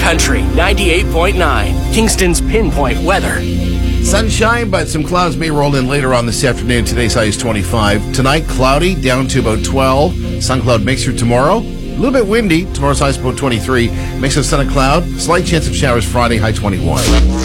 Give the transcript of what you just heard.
Country 98.9, Kingston's Pinpoint Weather. Sunshine, but some clouds may roll in later on this afternoon. Today's high is 25. Tonight, cloudy, down to about 12. Sun cloud mixture tomorrow. A little bit windy. Tomorrow's high is about 23. Mix of sun and cloud. Slight chance of showers Friday, high 21.